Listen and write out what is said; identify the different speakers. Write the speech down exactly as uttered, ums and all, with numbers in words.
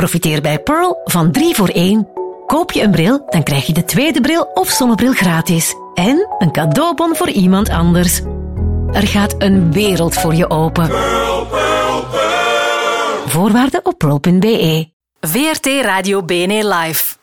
Speaker 1: Profiteer bij Pearl van drie voor één. Koop je een bril, dan krijg je de tweede bril of zonnebril gratis. En een cadeaubon voor iemand anders. Er gaat een wereld voor je open.
Speaker 2: Pearl, Pearl, Pearl.
Speaker 1: Voorwaarden op pearl punt be.
Speaker 3: V R T Radio B N E Live.